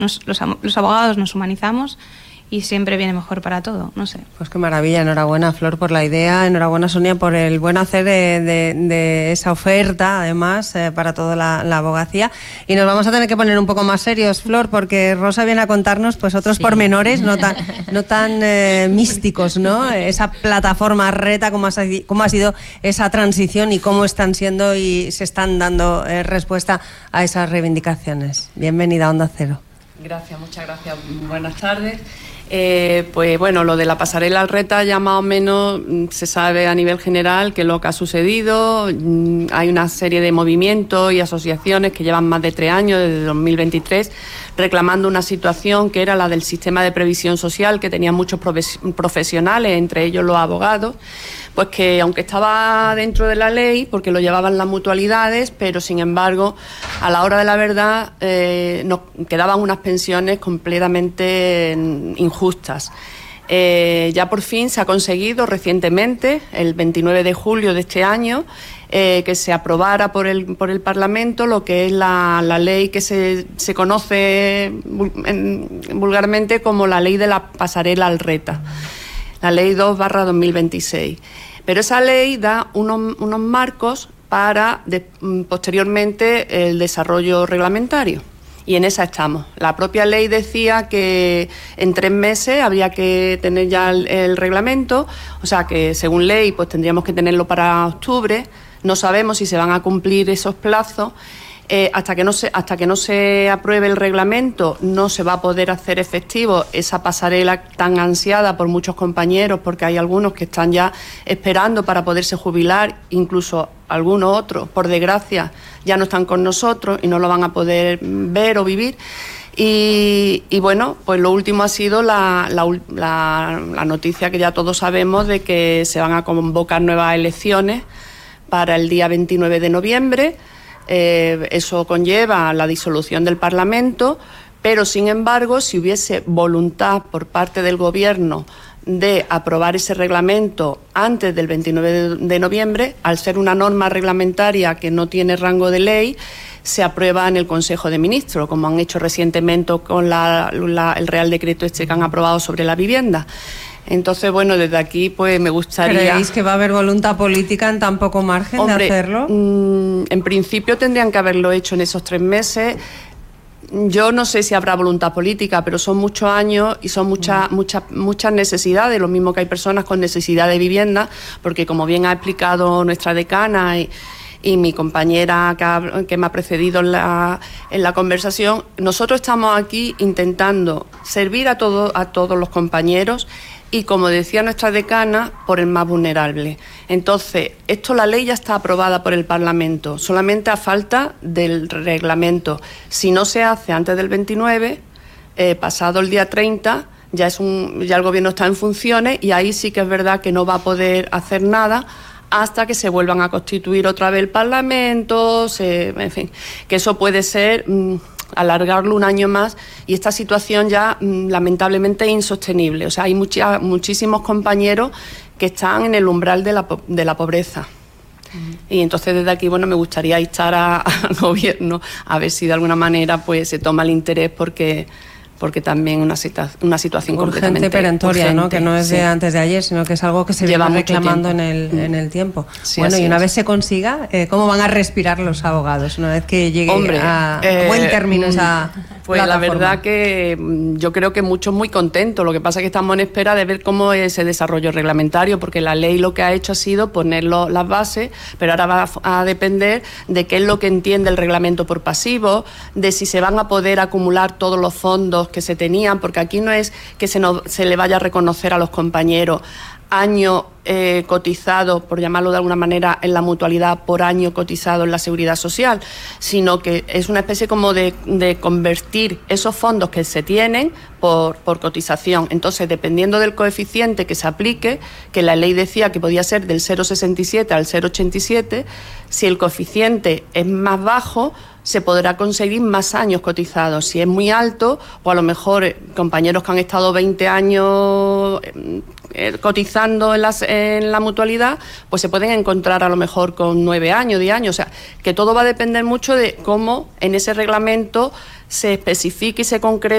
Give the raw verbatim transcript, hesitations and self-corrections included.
nos, los, los abogados nos humanizamos y siempre viene mejor para todo, no sé. Pues qué maravilla, enhorabuena Flor por la idea, enhorabuena Sonia por el buen hacer de, de, de esa oferta, además, eh, para toda la, la abogacía. Y nos vamos a tener que poner un poco más serios, Flor, porque Rosa viene a contarnos pues otros sí. pormenores no tan, no tan eh, místicos, ¿no? Esa plataforma Reta, cómo ha, cómo ha sido esa transición y cómo están siendo y se están dando eh, respuesta a esas reivindicaciones. Bienvenida a Onda Cero. Gracias, muchas gracias. Buenas tardes. Eh, pues bueno, lo de la pasarela Reta ya más o menos se sabe a nivel general qué es lo que ha sucedido. Hay una serie de movimientos y asociaciones que llevan más de tres años, desde dos mil veintitrés, reclamando una situación que era la del sistema de previsión social, que tenía muchos profesionales, entre ellos los abogados, pues que aunque estaba dentro de la ley, porque lo llevaban las mutualidades, pero sin embargo, a la hora de la verdad, eh, nos quedaban unas pensiones completamente injustas. Eh, ya por fin se ha conseguido recientemente, el veintinueve de julio de este año, eh, que se aprobara por el, por el Parlamento lo que es la, la ley que se, se conoce vulgarmente como la ley de la pasarela al Reta, la ley dos barra dos mil veintiséis. Pero esa ley da unos, unos marcos para de, posteriormente el desarrollo reglamentario. Y en esa estamos. La propia ley decía que en tres meses habría que tener ya el, el reglamento, o sea que según ley pues tendríamos que tenerlo para octubre. No sabemos si se van a cumplir esos plazos. Eh, hasta que no se, hasta que no se apruebe el reglamento no se va a poder hacer efectivo esa pasarela tan ansiada por muchos compañeros, porque hay algunos que están ya esperando para poderse jubilar, incluso algunos otros, por desgracia, ya no están con nosotros y no lo van a poder ver o vivir. Y, y bueno, pues lo último ha sido la, la, la, la noticia que ya todos sabemos de que se van a convocar nuevas elecciones para el día veintinueve de noviembre. Eh, eso conlleva la disolución del Parlamento, pero sin embargo, si hubiese voluntad por parte del Gobierno de aprobar ese reglamento antes del veintinueve de noviembre, al ser una norma reglamentaria que no tiene rango de ley, se aprueba en el Consejo de Ministros, como han hecho recientemente con la, la, el Real Decreto este que han aprobado sobre la vivienda. Entonces, bueno, desde aquí pues me gustaría... ¿Creéis que va a haber voluntad política en tan poco margen Hombre, de hacerlo? Mmm, en principio tendrían que haberlo hecho en esos tres meses. Yo no sé si habrá voluntad política, pero son muchos años y son muchas, mm. muchas, muchas necesidades, lo mismo que hay personas con necesidad de vivienda, porque como bien ha explicado nuestra decana y... y mi compañera que, ha, que me ha precedido en la, en la conversación, nosotros estamos aquí intentando servir a, todo, a todos los compañeros y, como decía nuestra decana, por el más vulnerable. Entonces, esto, la ley ya está aprobada por el Parlamento, solamente a falta del reglamento. Si no se hace antes del veintinueve, eh, pasado el día treinta, ya, es un, ya el Gobierno está en funciones y ahí sí que es verdad que no va a poder hacer nada hasta que se vuelvan a constituir otra vez el Parlamento, se, en fin, que eso puede ser mmm, alargarlo un año más y esta situación ya mmm, lamentablemente es insostenible. O sea, hay mucha, muchísimos compañeros que están en el umbral de la, de la pobreza. Uh-huh. Y entonces desde aquí, bueno, me gustaría instar a, al Gobierno a ver si de alguna manera pues se toma el interés porque... porque también una, situa una situación urgente, completamente perentoria, urgente, ¿no? Que no es sí. de antes de ayer, sino que es algo que se lleva reclamando en el, en el tiempo. Sí, bueno, y una es. vez se consiga, eh, ¿cómo van a respirar los abogados una vez que llegue Hombre, a eh, buen término esa Pues plataforma? La verdad que yo creo que muchos muy contentos. Lo que pasa es que estamos en espera de ver cómo es ese desarrollo reglamentario, porque la ley lo que ha hecho ha sido poner lo, las bases, pero ahora va a, a depender de qué es lo que entiende el reglamento por pasivo, de si se van a poder acumular todos los fondos que se tenían, porque aquí no es que se, nos, se le vaya a reconocer a los compañeros año eh, cotizado, por llamarlo de alguna manera, en la mutualidad por año cotizado en la Seguridad Social, sino que es una especie como de, de convertir esos fondos que se tienen por, por cotización. Entonces, dependiendo del coeficiente que se aplique, que la ley decía que podía ser del cero coma sesenta y siete al cero coma ochenta y siete, si el coeficiente es más bajo, se podrá conseguir más años cotizados. Si es muy alto, o a lo mejor eh, compañeros que han estado veinte años eh, eh, cotizando en, las, en la mutualidad, pues se pueden encontrar a lo mejor con nueve años, diez años. O sea, que todo va a depender mucho de cómo en ese reglamento se especifique y se concrete